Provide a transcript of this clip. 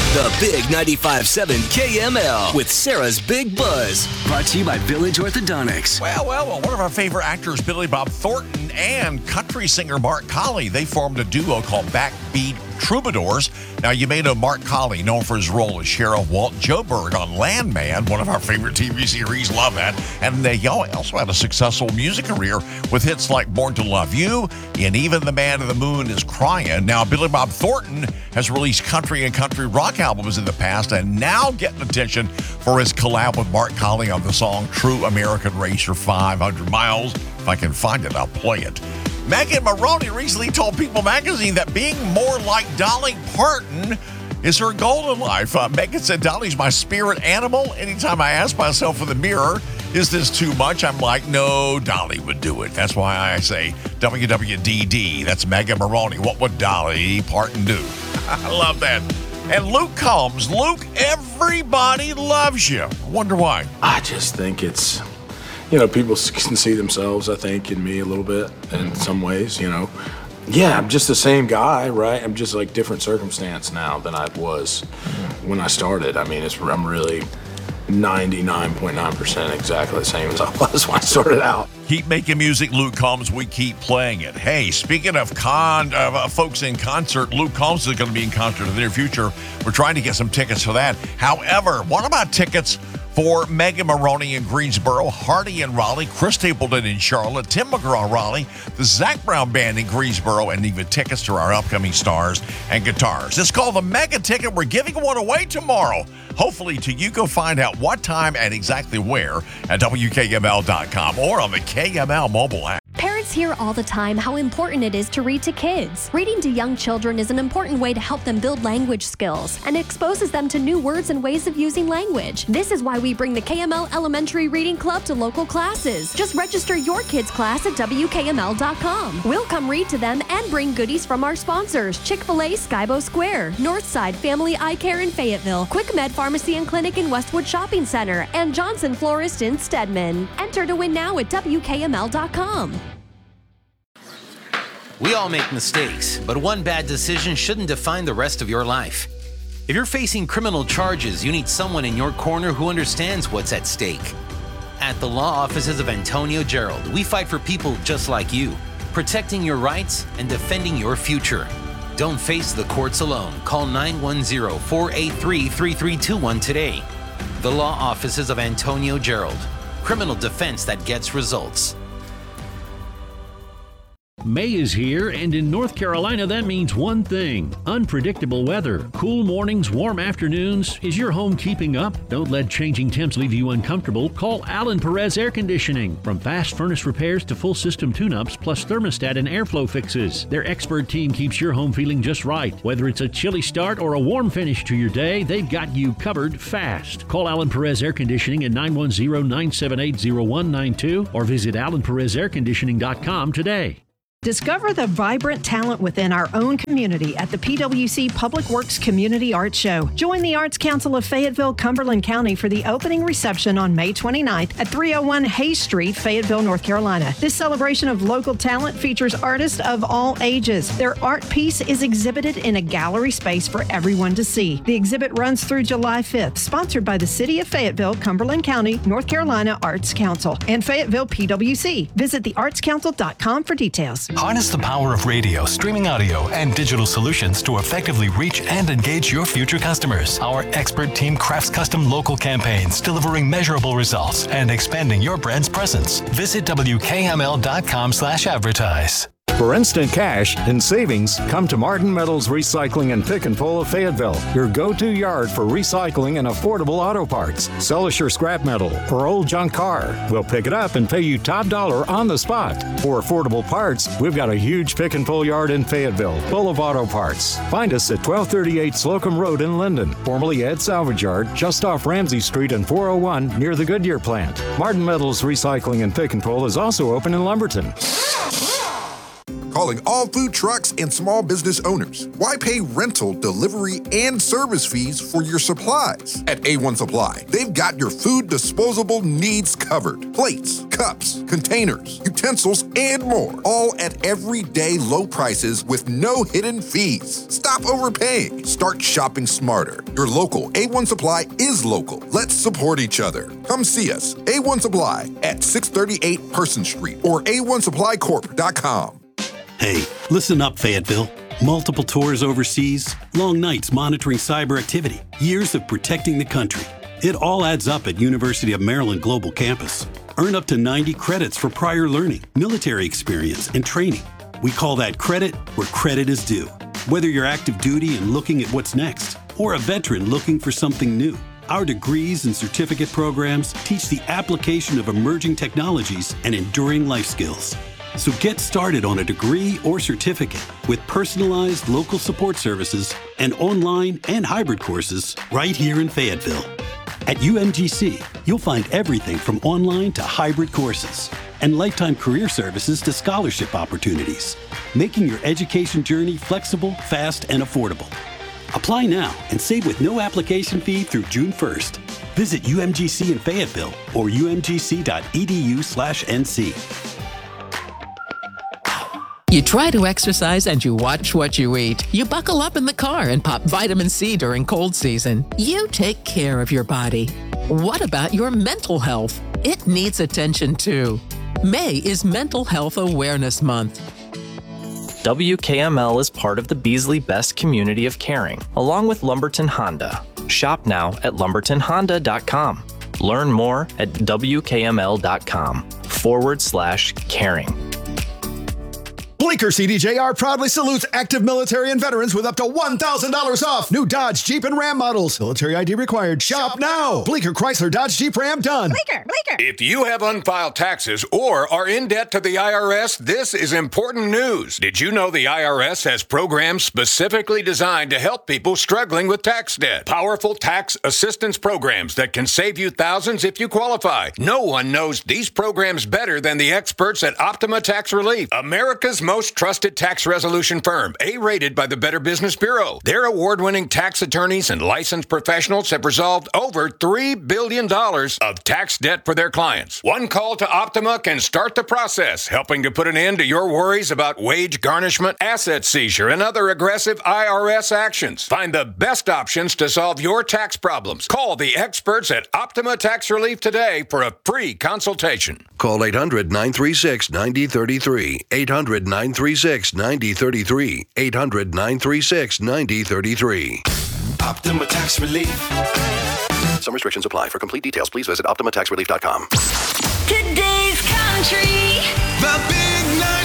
The Big 95.7 KML with Sarah's Big Buzz. Brought to you by Village Orthodontics. Well, one of our favorite actors, Billy Bob Thornton, and country singer Mark Colley, they formed a duo called Backbeat Troubadours. Now, you may know Mark Colley, known for his role as Sheriff Walt Joburg on Landman, one of our favorite TV series. Love that. And they also had a successful music career with hits like Born to Love You and Even the Man in the Moon is Crying. Now, Billy Bob Thornton has released country and country rock albums in the past and now getting attention for his collab with Mark Colley on the song True American Racer 500 Miles. If I can find it, I'll play it. Megan Maroney recently told People magazine that being more like Dolly Parton is her goal in life. Megan said, Dolly's my spirit animal. Anytime I ask myself in the mirror, is this too much? I'm like, no, Dolly would do it. That's why I say WWDD. That's Megan Maroney. What would Dolly Parton do? I love that. And Luke Combs. Luke, everybody loves you. I wonder why. I just think it's, people can see themselves, I think, in me a little bit in some ways, Yeah, I'm just the same guy, right? I'm just like different circumstance now than I was when I started. I mean, I'm really 99.9% exactly the same as I was when I started out. Keep making music, Luke Combs. We keep playing it. Hey, speaking of folks in concert, Luke Combs is going to be in concert in the near future. We're trying to get some tickets for that. However, what about tickets for Megan Maroney in Greensboro, Hardy in Raleigh, Chris Stapleton in Charlotte, Tim McGraw in Raleigh, the Zac Brown Band in Greensboro, and even tickets to our upcoming stars and guitars? It's called the Mega Ticket. We're giving one away tomorrow. Hopefully, you go find out what time and exactly where at WKML.com or on the KML mobile app. Parents hear all the time how important it is to read to kids. Reading to young children is an important way to help them build language skills and exposes them to new words and ways of using language. This is why we bring the KML Elementary Reading Club to local classes. Just register your kids' class at WKML.com. We'll come read to them and bring goodies from our sponsors: Chick-fil-A Skybo Square, Northside Family Eye Care in Fayetteville, Quick Med Pharmacy and Clinic in Westwood Shopping Center, and Johnson Florist in Stedman. Enter to win now at WKML.com. We all make mistakes, but one bad decision shouldn't define the rest of your life. If you're facing criminal charges, you need someone in your corner who understands what's at stake. At the law offices of Antonio Gerald, we fight for people just like you, protecting your rights and defending your future. Don't face the courts alone. Call 910-483-3321 today. The law offices of Antonio Gerald. Criminal defense that gets results. May is here, and in North Carolina, that means one thing: unpredictable weather. Cool mornings, warm afternoons. Is your home keeping up? Don't let changing temps leave you uncomfortable. Call Alan Perez Air Conditioning. From fast furnace repairs to full system tune-ups, plus thermostat and airflow fixes, their expert team keeps your home feeling just right. Whether it's a chilly start or a warm finish to your day, they've got you covered fast. Call Alan Perez Air Conditioning at 910-978-0192 or visit alanperezairconditioning.com today. Discover the vibrant talent within our own community at the PWC Public Works Community Arts Show. Join the Arts Council of Fayetteville, Cumberland County for the opening reception on May 29th at 301 Hayes Street, Fayetteville, North Carolina. This celebration of local talent features artists of all ages. Their art piece is exhibited in a gallery space for everyone to see. The exhibit runs through July 5th, sponsored by the City of Fayetteville, Cumberland County, North Carolina Arts Council, and Fayetteville PWC. Visit theartscouncil.com for details. Harness the power of radio, streaming audio, and digital solutions to effectively reach and engage your future customers. Our expert team crafts custom local campaigns, delivering measurable results and expanding your brand's presence. Visit WKML.com/advertise. For instant cash and savings, come to Martin Metals Recycling and Pick and Pull of Fayetteville, your go-to yard for recycling and affordable auto parts. Sell us your scrap metal or old junk car. We'll pick it up and pay you top dollar on the spot. For affordable parts, we've got a huge pick and pull yard in Fayetteville, full of auto parts. Find us at 1238 Slocum Road in Linden, formerly Ed Salvage Yard, just off Ramsey Street and 401 near the Goodyear plant. Martin Metals Recycling and Pick and Pull is also open in Lumberton. calling all food trucks and small business owners. Why pay rental, delivery, and service fees for your supplies? At A1 Supply, they've got your food disposable needs covered. Plates, cups, containers, utensils, and more. All at everyday low prices with no hidden fees. Stop overpaying. Start shopping smarter. Your local A1 Supply is local. Let's support each other. Come see us. A1 Supply at 638 Person Street or A1SupplyCorp.com. Hey, listen up, Fayetteville. Multiple tours overseas, long nights monitoring cyber activity, years of protecting the country. It all adds up at University of Maryland Global Campus. Earn up to 90 credits for prior learning, military experience, and training. We call that credit where credit is due. Whether you're active duty and looking at what's next, or a veteran looking for something new, our degrees and certificate programs teach the application of emerging technologies and enduring life skills. So get started on a degree or certificate with personalized local support services and online and hybrid courses right here in Fayetteville. At UMGC, you'll find everything from online to hybrid courses and lifetime career services to scholarship opportunities, making your education journey flexible, fast, and affordable. Apply now and save with no application fee through June 1st. Visit UMGC in Fayetteville or umgc.edu/NC. You try to exercise and you watch what you eat. You buckle up in the car and pop vitamin C during cold season. You take care of your body. What about your mental health? It needs attention too. May is Mental Health Awareness Month. WKML is part of the Beasley Best community of caring, along with Lumberton Honda. Shop now at lumbertonhonda.com. Learn more at wkml.com/caring. Bleecker CDJR proudly salutes active military and veterans with up to $1,000 off. New Dodge, Jeep, and Ram models. Military ID required. Shop now. Bleecker Chrysler Dodge Jeep Ram done. Bleecker. If you have unfiled taxes or are in debt to the IRS, this is important news. Did you know the IRS has programs specifically designed to help people struggling with tax debt? Powerful tax assistance programs that can save you thousands if you qualify. No one knows these programs better than the experts at Optima Tax Relief, America's most trusted tax resolution firm, A-rated by the Better Business Bureau. Their award-winning tax attorneys and licensed professionals have resolved over $3 billion of tax debt for their clients. One call to Optima can start the process, helping to put an end to your worries about wage garnishment, asset seizure, and other aggressive IRS actions. Find the best options to solve your tax problems. Call the experts at Optima Tax Relief today for a free consultation. Call 800-936-9033. 800-936-9033. 800-936-9033. Optima Tax Relief. Some restrictions apply. For complete details, please visit OptimaTaxRelief.com. Today's country. The Big 9.